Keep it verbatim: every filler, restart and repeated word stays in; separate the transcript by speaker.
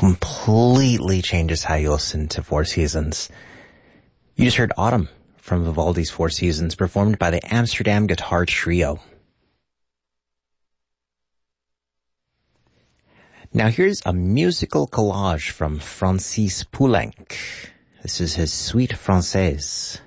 Speaker 1: completely changes how you listen to Four Seasons. You just heard Autumn from Vivaldi's Four Seasons, performed by the Amsterdam Guitar Trio. Now here's a musical collage from Francis Poulenc. This is his Suite Française.